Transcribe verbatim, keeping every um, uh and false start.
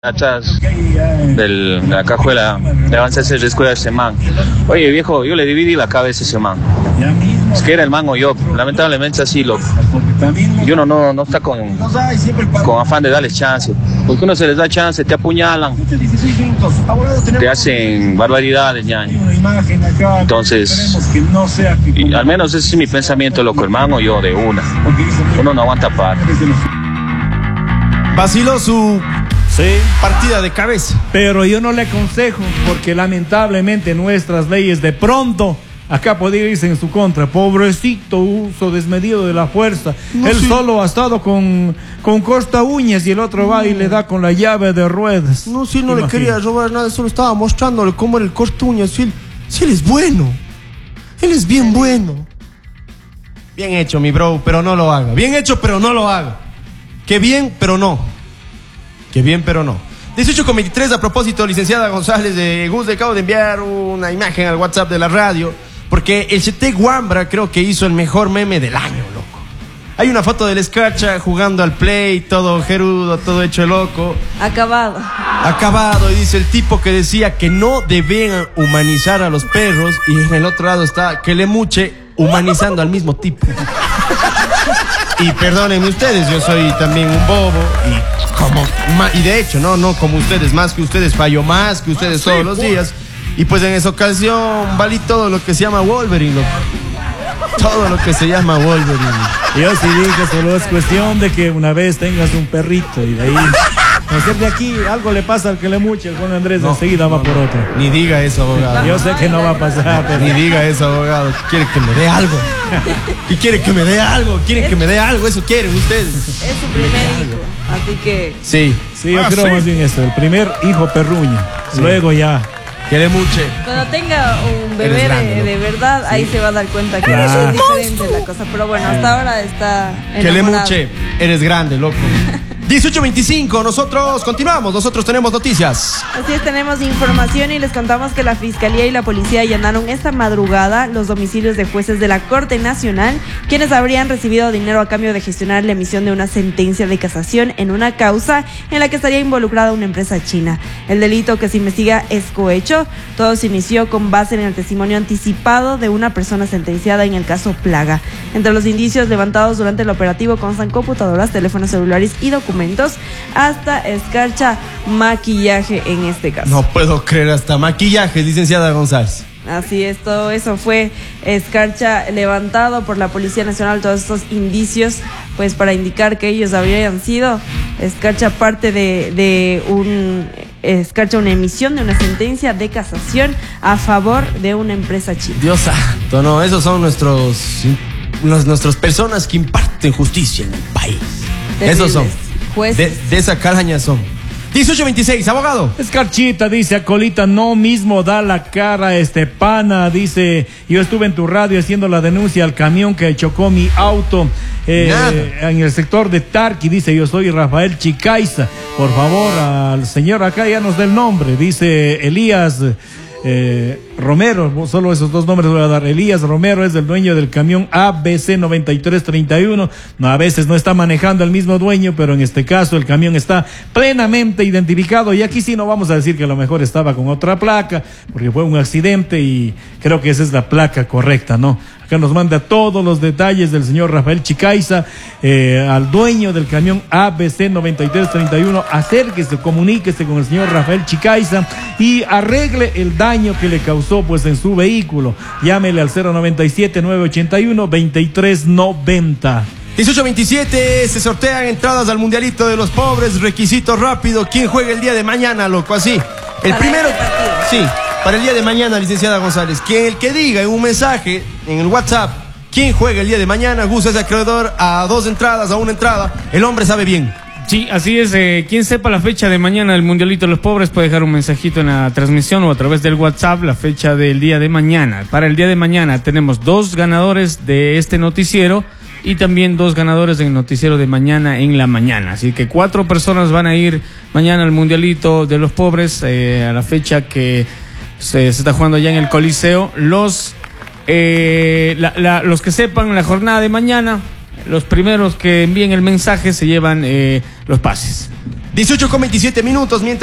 atrás del, de la cajuela de avanzarse el escuela de ese man. Oye viejo, yo le dividí la cabeza a ese man. Es que era el man o yo, lamentablemente así loco. Y uno no, no está con, con afán de darles chance. Porque uno se les da chance, te apuñalan, te hacen barbaridades, ya. Entonces, y al menos ese es mi pensamiento, loco, el man o yo de una. Uno no aguanta par. Vaciló su sí. partida de cabeza. Pero yo no le aconsejo, porque lamentablemente nuestras leyes de pronto acá podría irse en su contra. Pobrecito, uso desmedido de la fuerza. No, Él sí. solo ha estado con, con corta uñas y el otro va no. y le da con la llave de ruedas. No, si no Imagina. le quería robar nada, solo estaba mostrándole cómo era el corta uñas. Si él, si él es bueno. Él es bien bueno. Bien hecho, mi bro, pero no lo haga. Bien hecho, pero no lo haga. Qué bien, pero no. Qué bien, pero no. dieciocho con veintitrés, a propósito, licenciada González de Gus, le acabo de enviar una imagen al WhatsApp de la radio, porque el C T Wambra creo que hizo el mejor meme del año, loco. Hay una foto del Escarcha jugando al play, todo gerudo, todo hecho loco. Acabado. Acabado, y dice el tipo que decía que no debían humanizar a los perros, y en el otro lado está que le muche humanizando al mismo tipo. Y perdónenme ustedes, yo soy también un bobo y como y de hecho, no, no como ustedes, más que ustedes, fallo más que ustedes todos los días. Y pues en esa ocasión valí todo lo que se llama Wolverine, loco. Todo lo que se llama Wolverine. Yo sí dije, solo es cuestión de que una vez tengas un perrito y de ahí, no ser de aquí, algo le pasa al que le muche, el Juan Andrés no, enseguida va no, por otro. Ni diga eso, abogado. Yo sé que no va a pasar, pero... Ni diga eso, abogado. Quiere que me dé algo. Y quiere que me dé algo, quieren que me dé algo, eso quieren ustedes. Es su primer hijo, así que... Sí. Sí, yo ah, creo sí. más bien esto, el primer hijo perruño, sí. luego ya... Que le muche. Cuando tenga un bebé grande, de, de verdad, sí. ahí se va a dar cuenta que claro. es diferente la cosa. Pero bueno, hasta ahora está enamorado. Que le muche, eres grande, loco. dieciocho veinticinco, nosotros continuamos, nosotros tenemos noticias. Así es, tenemos información y les contamos que la Fiscalía y la Policía allanaron esta madrugada los domicilios de jueces de la Corte Nacional, quienes habrían recibido dinero a cambio de gestionar la emisión de una sentencia de casación en una causa en la que estaría involucrada una empresa china. El delito que se investiga es cohecho. Todo se inició con base en el testimonio anticipado de una persona sentenciada en el caso Plaga. Entre los indicios levantados durante el operativo constan computadoras, teléfonos celulares y documentos, hasta escarcha, maquillaje en este caso. No puedo creer, hasta maquillaje, licenciada González. Así es, todo eso fue escarcha levantado por la Policía Nacional, todos estos indicios, pues para indicar que ellos habrían sido escarcha parte de, de un escarcha una emisión de una sentencia de casación a favor de una empresa china. Dios santo, no, esos son nuestros, los, nuestras personas que imparten justicia en el país. Terribles. Esos son. De, de esa calaña son. dieciocho veintiséis, abogado. Escarchita dice, Acolita no mismo da la cara, este pana, dice, yo estuve en tu radio haciendo la denuncia al camión que chocó mi auto eh, en el sector de Tarqui, dice, yo soy Rafael Chicaiza, por favor, al señor acá ya nos dé el nombre, dice Elías eh, Romero, solo esos dos nombres voy a dar. Elías Romero es el dueño del camión A B C noventa y tres treinta y uno. No, a veces no está manejando el mismo dueño, pero en este caso el camión está plenamente identificado. Y aquí sí no vamos a decir que a lo mejor estaba con otra placa, porque fue un accidente y creo que esa es la placa correcta, ¿no? Acá nos manda todos los detalles del señor Rafael Chicaiza, eh, al dueño del camión A B C noventa y tres treinta y uno. Acérquese, comuníquese con el señor Rafael Chicaiza y arregle el daño que le causó pues en su vehículo. Llámele al cero noventa y siete, nueve ochenta y uno, veintitrés noventa. dieciocho veintisiete, se sortean entradas al Mundialito de los Pobres, requisito rápido, ¿quién juega el día de mañana, loco? Así, el primero, sí, para el día de mañana, licenciada González, que el que diga en un mensaje, en el WhatsApp, ¿quién juega el día de mañana? Gus es acreedor a dos entradas, a una entrada, el hombre sabe bien. Sí, así es. Eh, quien sepa la fecha de mañana del Mundialito de los Pobres puede dejar un mensajito en la transmisión o a través del WhatsApp la fecha del día de mañana. Para el día de mañana tenemos dos ganadores de este noticiero y también dos ganadores del noticiero de mañana en la mañana. Así que cuatro personas van a ir mañana al Mundialito de los Pobres eh, a la fecha que se, se está jugando allá en el Coliseo. Los, eh, la, la, los que sepan la jornada de mañana, los primeros que envíen el mensaje se llevan eh, los pases. dieciocho con veintisiete minutos, mientras